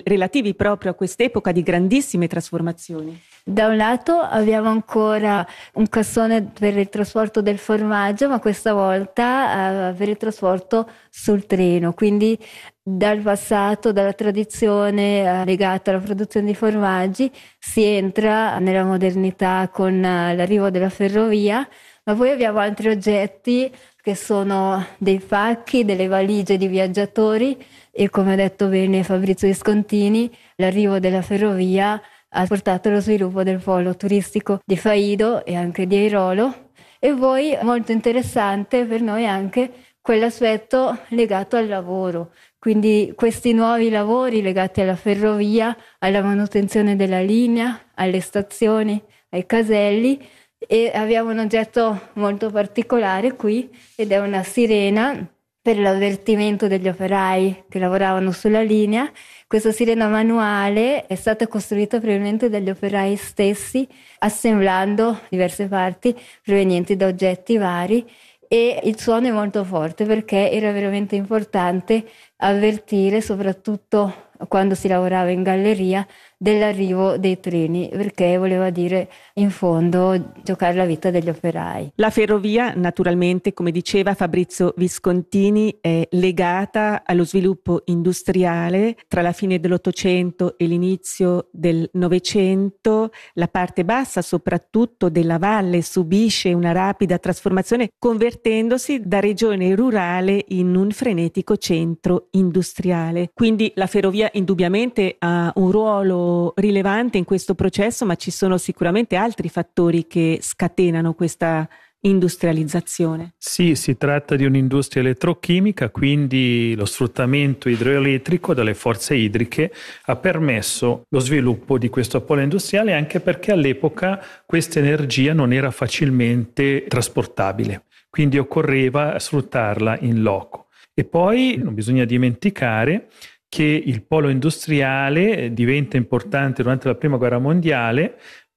relativi proprio a quest'epoca di grandissime trasformazioni. Da un lato abbiamo ancora un cassone per il trasporto del formaggio, ma questa volta per il trasporto sul treno, quindi dal passato, dalla tradizione legata alla produzione di formaggi, si entra nella modernità con l'arrivo della ferrovia, ma poi abbiamo altri oggetti che sono dei pacchi, delle valigie di viaggiatori e, come ha detto bene Fabrizio Viscontini, l'arrivo della ferrovia ha portato allo sviluppo del polo turistico di Faido e anche di Airolo. E poi molto interessante per noi anche quell'aspetto legato al lavoro, quindi questi nuovi lavori legati alla ferrovia, alla manutenzione della linea, alle stazioni, ai caselli. E abbiamo un oggetto molto particolare qui ed è una sirena per l'avvertimento degli operai che lavoravano sulla linea. Questa sirena manuale è stata costruita probabilmente dagli operai stessi, assemblando diverse parti provenienti da oggetti vari, e il suono è molto forte perché era veramente importante avvertire, soprattutto quando si lavorava in galleria, dell'arrivo dei treni, perché voleva dire in fondo giocare la vita degli operai. La ferrovia, naturalmente, come diceva Fabrizio Viscontini, è legata allo sviluppo industriale tra la fine dell'Ottocento e l'inizio del Novecento. La parte bassa, soprattutto della valle, subisce una rapida trasformazione, convertendosi da regione rurale in un frenetico centro industriale. Quindi la ferrovia indubbiamente ha un ruolo rilevante in questo processo, ma ci sono sicuramente altri fattori che scatenano questa industrializzazione. Sì, si tratta di un'industria elettrochimica, quindi lo sfruttamento idroelettrico dalle forze idriche ha permesso lo sviluppo di questo polo industriale, anche perché all'epoca questa energia non era facilmente trasportabile, quindi occorreva sfruttarla in loco. E poi non bisogna dimenticare che il polo industriale diventa importante durante la Prima Guerra Mondiale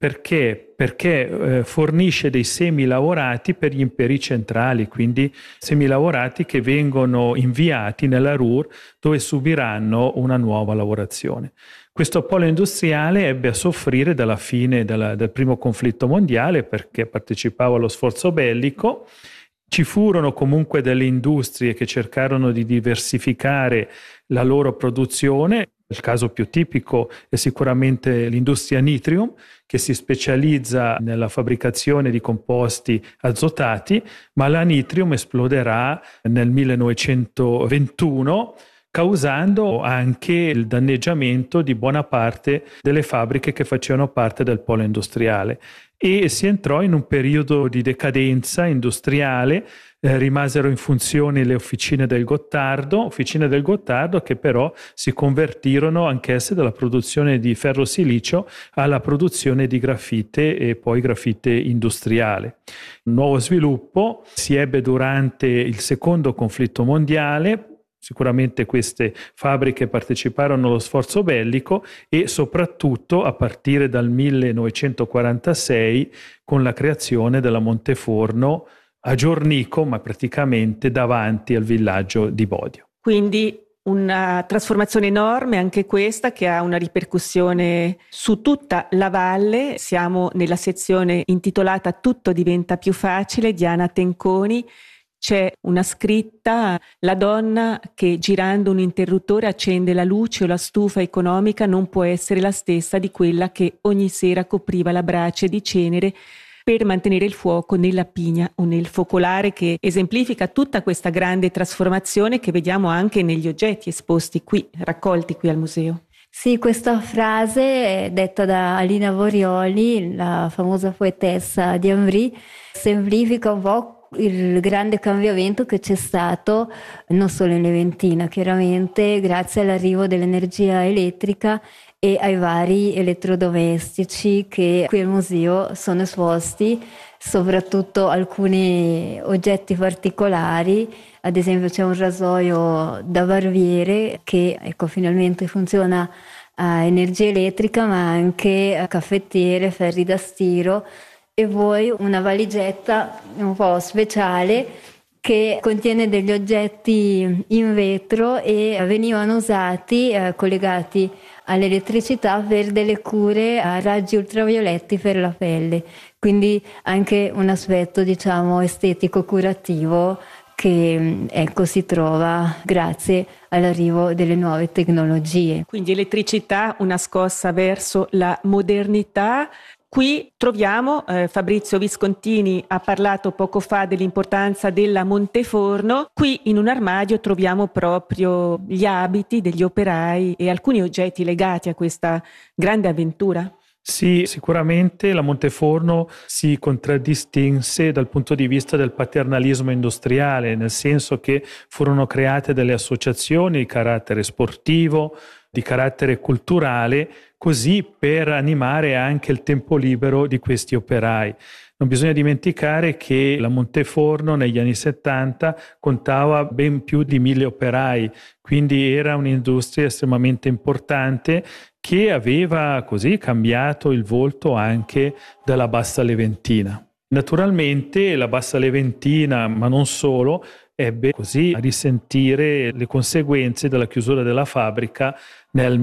perché fornisce dei semilavorati per gli imperi centrali, quindi semilavorati che vengono inviati nella Ruhr, dove subiranno una nuova lavorazione. Questo polo industriale ebbe a soffrire dalla fine del primo conflitto mondiale perché partecipava allo sforzo bellico. Ci furono comunque delle industrie che cercarono di diversificare la loro produzione. Il caso più tipico è sicuramente l'industria Nitrium, che si specializza nella fabbricazione di composti azotati, ma la Nitrium esploderà nel 1921, causando anche il danneggiamento di buona parte delle fabbriche che facevano parte del polo industriale. E si entrò in un periodo di decadenza industriale, rimasero in funzione le officine del Gottardo che però si convertirono anch'esse dalla produzione di ferro silicio alla produzione di grafite e poi grafite industriale. Un nuovo sviluppo si ebbe durante il secondo conflitto mondiale. Sicuramente queste fabbriche parteciparono allo sforzo bellico e soprattutto a partire dal 1946 con la creazione della Monteforno a Giornico, ma praticamente davanti al villaggio di Bodio. Quindi una trasformazione enorme anche questa, che ha una ripercussione su tutta la valle. Siamo nella sezione intitolata Tutto diventa più facile di Ana Tenconi. C'è una scritta: la donna che girando un interruttore accende la luce o la stufa economica non può essere la stessa di quella che ogni sera copriva la brace di cenere per mantenere il fuoco nella pigna o nel focolare, che esemplifica tutta questa grande trasformazione che vediamo anche negli oggetti esposti qui, raccolti qui al museo. Sì, questa frase detta da Alina Vorioli, la famosa poetessa di Ambry, semplifica un po' il grande cambiamento che c'è stato non solo in Leventina, chiaramente grazie all'arrivo dell'energia elettrica e ai vari elettrodomestici che qui al museo sono esposti, soprattutto alcuni oggetti particolari. Ad esempio c'è un rasoio da barbiere che finalmente funziona a energia elettrica, ma anche a caffettiere, ferri da stiro, e poi una valigetta un po' speciale che contiene degli oggetti in vetro e venivano usati collegati all'elettricità per delle cure a raggi ultravioletti per la pelle, quindi anche un aspetto diciamo estetico curativo che si trova grazie all'arrivo delle nuove tecnologie. Quindi elettricità, una scossa verso la modernità. Qui troviamo, Fabrizio Viscontini ha parlato poco fa dell'importanza della Monteforno, qui in un armadio troviamo proprio gli abiti degli operai e alcuni oggetti legati a questa grande avventura. Sì, sicuramente la Monteforno si contraddistinse dal punto di vista del paternalismo industriale, nel senso che furono create delle associazioni di carattere sportivo, di carattere culturale, così per animare anche il tempo libero di questi operai. Non bisogna dimenticare che la Monteforno negli anni 70 contava ben più di 1.000 operai, quindi era un'industria estremamente importante che aveva così cambiato il volto anche della Bassa Leventina. Naturalmente la Bassa Leventina, ma non solo, ebbe così a risentire le conseguenze della chiusura della fabbrica nel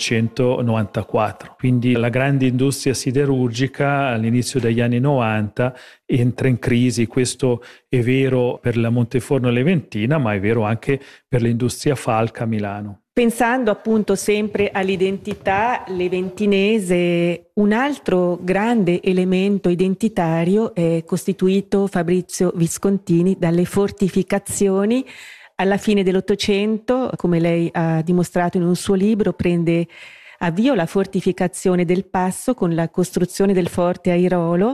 1994. Quindi la grande industria siderurgica all'inizio degli anni 90 entra in crisi. Questo è vero per la Monteforno Leventina, ma è vero anche per l'industria Falck a Milano. Pensando appunto sempre all'identità leventinese, un altro grande elemento identitario è costituito, Fabrizio Viscontini, dalle fortificazioni. Alla fine dell'Ottocento, come lei ha dimostrato in un suo libro, prende avvio la fortificazione del Passo con la costruzione del forte Airolo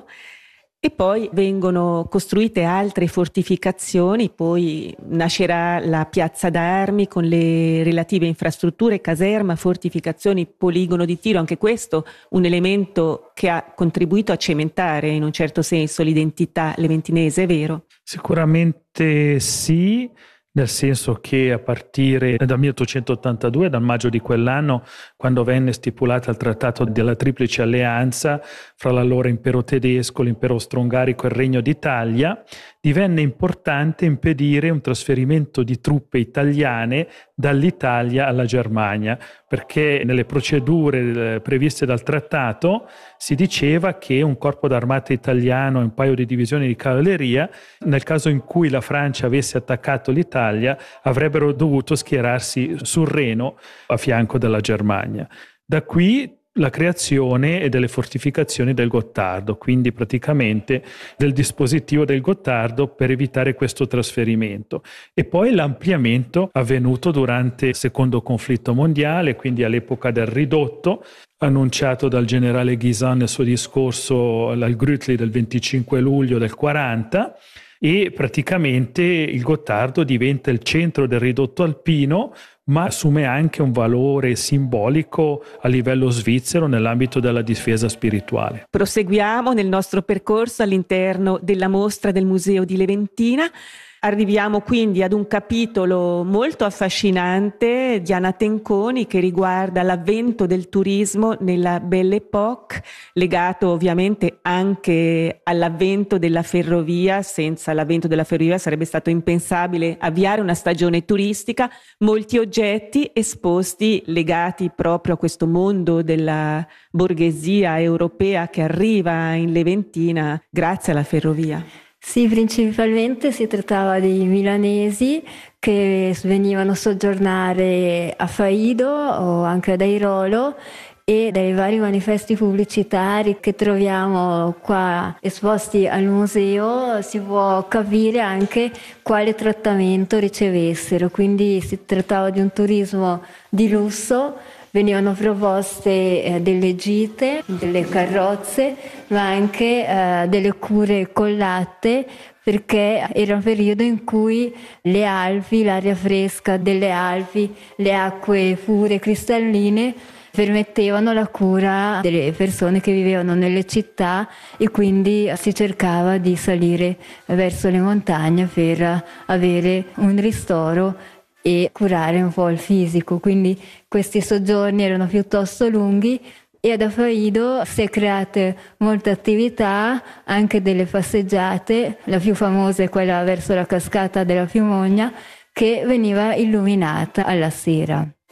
e poi vengono costruite altre fortificazioni, poi nascerà la piazza d'armi con le relative infrastrutture, caserma, fortificazioni, poligono di tiro, anche questo un elemento che ha contribuito a cementare in un certo senso l'identità leventinese, è vero? Sicuramente sì. Nel senso che a partire dal 1882, dal maggio di quell'anno, quando venne stipulata il trattato della Triplice Alleanza fra l'allora impero tedesco, l'impero austro-ungarico e il Regno d'Italia, divenne importante impedire un trasferimento di truppe italiane dall'Italia alla Germania, perché nelle procedure previste dal trattato si diceva che un corpo d'armata italiano e un paio di divisioni di cavalleria, nel caso in cui la Francia avesse attaccato l'Italia, avrebbero dovuto schierarsi sul Reno a fianco della Germania. Da qui la creazione delle fortificazioni del Gottardo, quindi praticamente del dispositivo del Gottardo per evitare questo trasferimento. E poi l'ampliamento avvenuto durante il secondo conflitto mondiale, quindi all'epoca del ridotto, annunciato dal generale Guisan nel suo discorso al Grütli del 25 luglio del 40, e praticamente il Gottardo diventa il centro del ridotto alpino, ma assume anche un valore simbolico a livello svizzero nell'ambito della difesa spirituale. Proseguiamo nel nostro percorso all'interno della mostra del Museo di Leventina. Arriviamo quindi ad un capitolo molto affascinante di Anna Tenconi che riguarda l'avvento del turismo nella Belle Époque, legato ovviamente anche all'avvento della ferrovia. Senza l'avvento della ferrovia sarebbe stato impensabile avviare una stagione turistica. Molti oggetti esposti legati proprio a questo mondo della borghesia europea che arriva in Leventina grazie alla ferrovia. Sì, principalmente si trattava di milanesi che venivano a soggiornare a Faido o anche ad Airolo, e dai vari manifesti pubblicitari che troviamo qua esposti al museo si può capire anche quale trattamento ricevessero. Quindi si trattava di un turismo di lusso. Venivano proposte delle gite, delle carrozze, ma anche delle cure con latte, perché era un periodo in cui le Alpi, l'aria fresca delle Alpi, le acque pure cristalline permettevano la cura delle persone che vivevano nelle città, e quindi si cercava di salire verso le montagne per avere un ristoro e curare un po' il fisico. Quindi questi soggiorni erano piuttosto lunghi e ad Afaido si è creata molta attività, anche delle passeggiate. La più famosa è quella verso la cascata della Fiumogna, che veniva illuminata alla sera.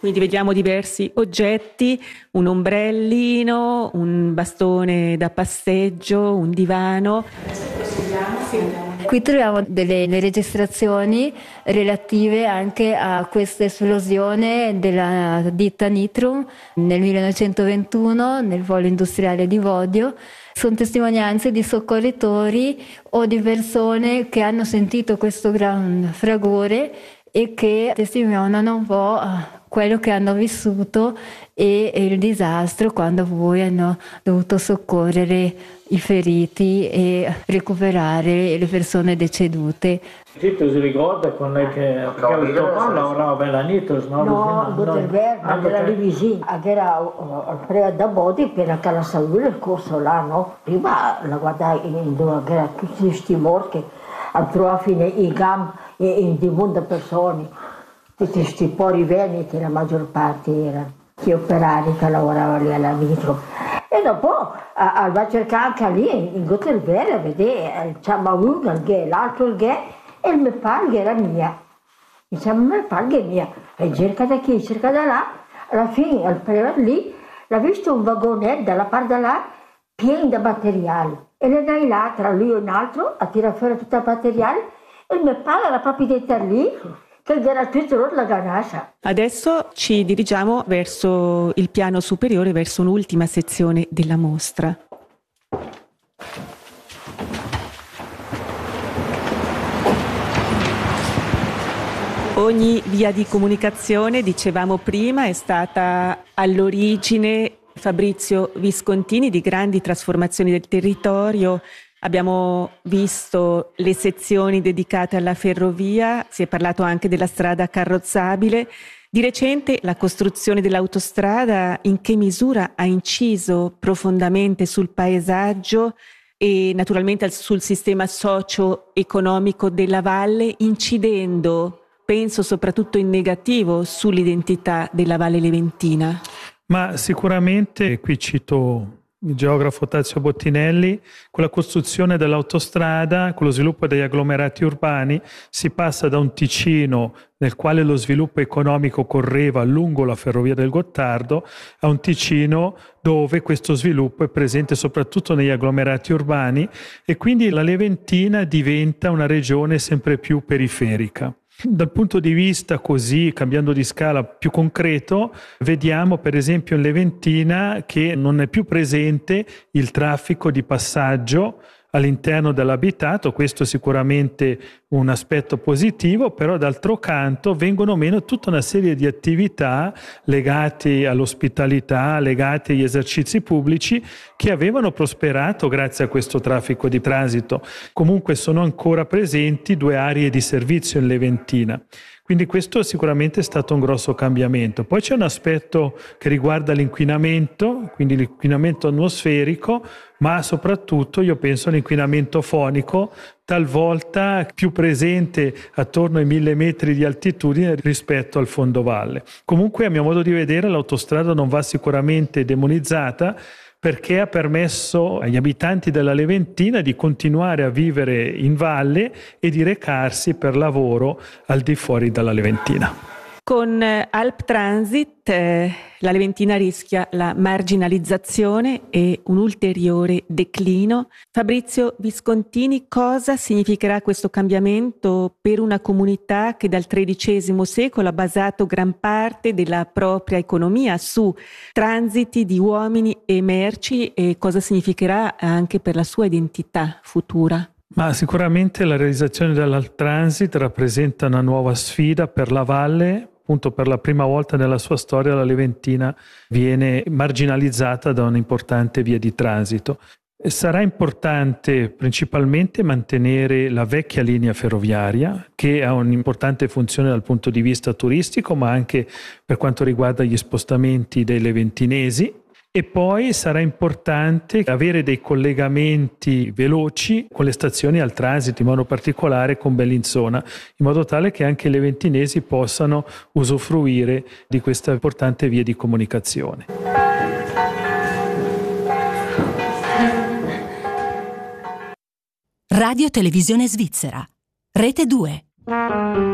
Quindi vediamo diversi oggetti, un ombrellino, un bastone da passeggio, un divano. Qui troviamo delle registrazioni relative anche a questa esplosione della ditta Nitrum nel 1921 nel polo industriale di Vodio. Sono testimonianze di soccorritori o di persone che hanno sentito questo gran fragore e che testimoniano un po' quello che hanno vissuto e il disastro quando poi hanno dovuto soccorrere i feriti e recuperare le persone decedute. Tito si ricorda quando è che lavorava per la Nitros? No, Gutenberg era lì vicino, era al da Bodi per la Calasaura il corso là, no? Prima la guardai dove era tutti questi morti, a trovare fine i gambi e di molte persone, tutti questi pori veneti, la maggior parte erano gli operai che lavoravano lì alla Nitro. E dopo va a cercare anche lì in Gutenberg a vedere, c'era uno il gay, l'altro il gay e il mio palga era mia. Diciamo, il mio palga è mia. E cerca da qui, cerca da là, alla fine al prendere lì, l'ha visto un vagone dalla parte da là pieno di materiali. E le dai là, tra lui e un altro, a tirare fuori tutto il materiale, e il mio padre era proprio dentro lì, che era tutto la ganascia. Adesso ci dirigiamo verso il piano superiore, verso un'ultima sezione della mostra. Ogni via di comunicazione, dicevamo prima, è stata all'origine Fabrizio Viscontini di grandi trasformazioni del territorio. Abbiamo visto le sezioni dedicate alla ferrovia, si è parlato anche della strada carrozzabile. Di recente la costruzione dell'autostrada in che misura ha inciso profondamente sul paesaggio e naturalmente sul sistema socio-economico della valle, incidendo, penso soprattutto in negativo, sull'identità della Valle Leventina? Ma sicuramente, qui cito il geografo Tazio Bottinelli, con la costruzione dell'autostrada, con lo sviluppo degli agglomerati urbani, si passa da un Ticino nel quale lo sviluppo economico correva lungo la ferrovia del Gottardo, a un Ticino dove questo sviluppo è presente soprattutto negli agglomerati urbani e quindi la Leventina diventa una regione sempre più periferica. Dal punto di vista così, cambiando di scala, più concreto, vediamo per esempio in Leventina che non è più presente il traffico di passaggio all'interno dell'abitato. Questo è sicuramente un aspetto positivo, però d'altro canto vengono meno tutta una serie di attività legate all'ospitalità, legate agli esercizi pubblici che avevano prosperato grazie a questo traffico di transito. Comunque sono ancora presenti 2 aree di servizio in Leventina. Quindi questo sicuramente è stato un grosso cambiamento. Poi c'è un aspetto che riguarda l'inquinamento, quindi l'inquinamento atmosferico, ma soprattutto io penso all'inquinamento fonico, talvolta più presente attorno ai 1000 metri di altitudine rispetto al fondovalle. Comunque, a mio modo di vedere, l'autostrada non va sicuramente demonizzata, perché ha permesso agli abitanti della Leventina di continuare a vivere in valle e di recarsi per lavoro al di fuori dalla Leventina. Con Alp Transit la Leventina rischia la marginalizzazione e un ulteriore declino. Fabrizio Viscontini, cosa significherà questo cambiamento per una comunità che dal XIII secolo ha basato gran parte della propria economia su transiti di uomini e merci, e cosa significherà anche per la sua identità futura? Ma sicuramente la realizzazione dell'Alp Transit rappresenta una nuova sfida per la valle. Appunto, per la prima volta nella sua storia la Leventina viene marginalizzata da un'importante via di transito. Sarà importante principalmente mantenere la vecchia linea ferroviaria, che ha un'importante funzione dal punto di vista turistico, ma anche per quanto riguarda gli spostamenti dei leventinesi. E poi sarà importante avere dei collegamenti veloci con le stazioni al transito, in modo particolare con Bellinzona, in modo tale che anche i leventinesi possano usufruire di questa importante via di comunicazione. Radio Televisione Svizzera, Rete 2.